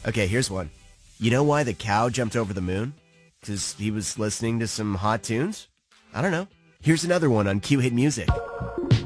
Okay, here's one. You know why the cow jumped over the moon? Because he was listening to some hot tunes? I don't know. Here's another one on Q Hit Music.